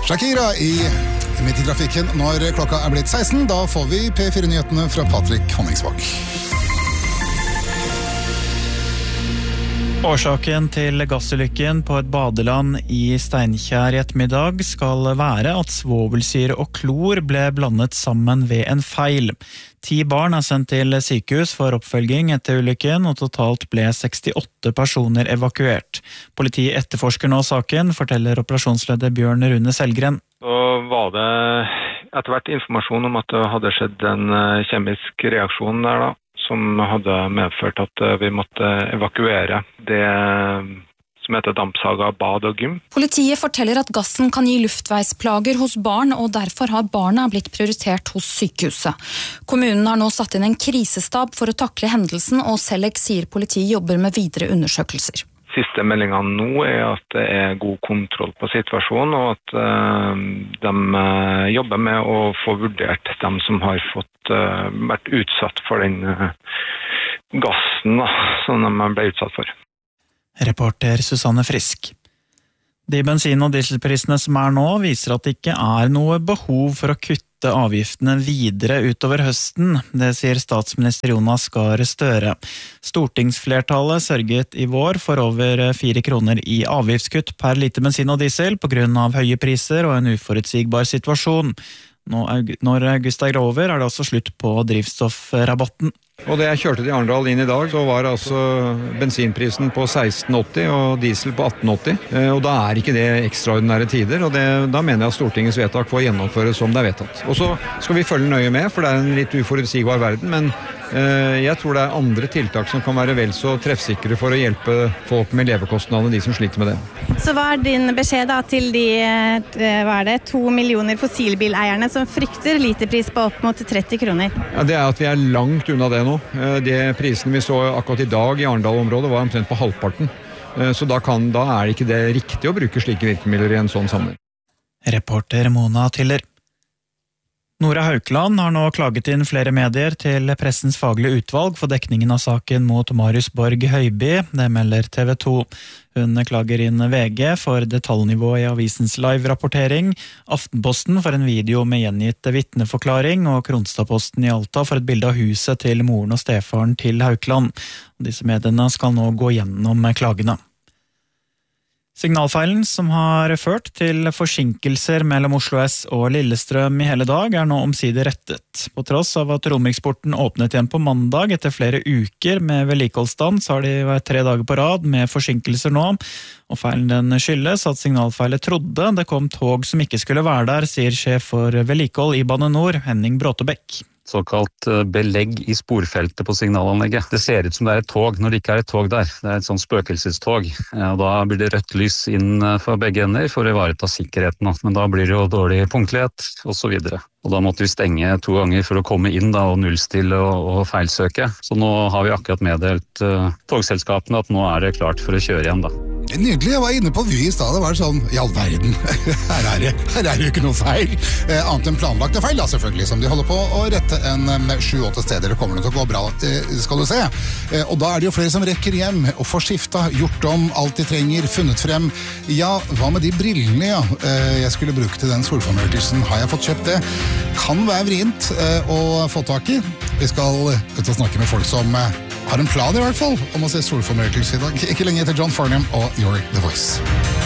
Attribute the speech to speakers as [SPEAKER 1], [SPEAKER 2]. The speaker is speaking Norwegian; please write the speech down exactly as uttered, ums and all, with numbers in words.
[SPEAKER 1] Shakira i Midt i trafikken når klokka er blitt seksten. Da får vi P fire-nyhetene fra Patrick Honningsvåg.
[SPEAKER 2] Årsaken til gassulykken på et badeland i Steinkjer i ettermiddag skal være at svovelsyre og klor ble blandet sammen ved en feil. Ti barn er sendt til sykehus for oppfølging etter ulykken, og totalt ble sekstiåtte personer evakuert. Politiet etterforsker nå saken, forteller operasjonsleder Bjørn Rune Selgren.
[SPEAKER 3] Så var det etter hvert informasjon om at det hadde skjedd en kjemisk reaksjon der da, som hadde medført at vi måtte evakuere det som heter dampsaga bad og gym.
[SPEAKER 4] Politiet forteller at gassen kan gi luftveisplager hos barn, og derfor har barna blitt prioritert hos sykehuset. Kommunen har nå satt inn en krisestab for å takle hendelsen, og Selleck sier politiet jobber med videre undersøkelser.
[SPEAKER 3] Siste meldingene nå er at det er god kontroll på situasjonen, og at uh, de uh, jobber med å få vurdert dem som har fått, uh, vært utsatt for den uh, gassen da, som de ble utsatt for.
[SPEAKER 2] Reporter Susanne Frisk. De bensin- og dieselprisene som er nå viser at det ikke er noe behov for å kutte avgiftene videre utover høsten, det sier statsminister Jonas Gahr Støre. Stortingsflertallet sørget i vår for over fire kroner i avgiftskutt per liter bensin og diesel på grunn av høye priser og en uforutsigbar situasjon. Nå, når august er over, er det også slutt på drivstoffrabatten.
[SPEAKER 5] Og det jeg kjørte til Arendal inn i dag, så var altså bensinprisen på seksten åtti og diesel på atten åtti. Og da er ikke det ekstraordinære tider, og det, da mener jeg at Stortingets vedtak får gjennomføres som det er vedtatt. Og så skal vi følge nøye med, for det er en litt uforutsigbar verden, men eh, jeg tror det er andre tiltak som kan være vel så treffsikre for å hjelpe folk med levekostnadene, de som sliter med det.
[SPEAKER 6] Så hva er din beskjed da til de hva er det, to millioner fossilbileierne som frykter literpris på opp mot tretti kroner?
[SPEAKER 5] Ja, det er at vi er langt unna det nå. De prisene vi så akkurat i dag i Arendal-området var omtrent på halvparten. Så da, kan, da er det ikke det riktig å bruke slike virkemidler i en sånn sammenheng.
[SPEAKER 2] Reporter Mona Tiller. Nora Haukeland har nå klaget inn flere medier til Pressens faglige utvalg for dekningen av saken mot Marius Borg Høiby, det melder T V to. Hun klager inn V G for detaljnivå i avisens live-rapportering, Aftenposten for en video med gjengitt vitneforklaring, og Kronstadposten i Alta for et bilde av huset til moren og stefaren til Haukeland. Disse mediene skal nå gå gjennom klagene. Signalfeilen som har ført til forsinkelser mellom Oslo S og Lillestrøm i hele dag er nå omsider rettet. På tross av at Romeriksporten åpnet igjen på mandag etter flere uker med vedlikeholdsstans, har de vært tre dager på rad med forsinkelser nå. Og feilen den skyldes at signalfeilet trodde det kom tog som ikke skulle være der, sier sjef for vedlikehold i Bane Nor, Henning Bråtebekk.
[SPEAKER 7] Såkalt belegg i sporfeltet på signalanlegget. Det ser ut som det er et tog når det ikke er et tog der. Det er et sånn spøkelsestog. Og da blir det rødt lys inn for begge ender for å ivareta sikkerheten. Men da blir det jo dårlig punktlighet og så videre. Og da måtte vi stenge to ganger for å komme inn da, og nullstille og, og feilsøke. Så nå har vi akkurat meddelt uh, togselskapene at nå er det klart for å kjøre igjen da.
[SPEAKER 1] Nydelig, jeg var inne på Vy i stedet, det var sånn, i all verden, her er det, her er det jo ikke noe feil, eh, annet enn planlagte feil da, selvfølgelig, som de holder på å rette en sju-åtte steder, det kommer til å gå bra, eh, skal du se. Eh, og da er det jo flere som rekker hjem og får skifta, gjort om alt de trenger, funnet frem. Ja, hva med de brillene, ja? Eh, jeg skulle bruke til den solformørkelsen, har jeg fått kjøpt det? Kan være vrient eh, å få tak i. Vi skal ut og snakke med folk som eh, har en plan i hvert fall om å se solformørkelse i dag. Ikke lenge etter John Farnham og You're the Voice.